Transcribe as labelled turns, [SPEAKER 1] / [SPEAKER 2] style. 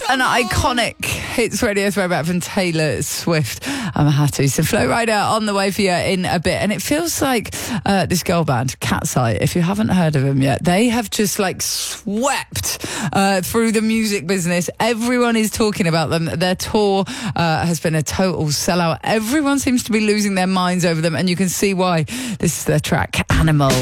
[SPEAKER 1] An iconic hits radio throwback from Taylor Swift. I'm happy. So Flow Rider on the way for you in a bit. And it feels like this girl band, Cat's Eye, if you haven't heard of them yet, they have just like swept through the music business. Everyone is talking about them. Their tour has been a total sellout. Everyone seems to be losing their minds over them, and you can see why. This is their track, Animal.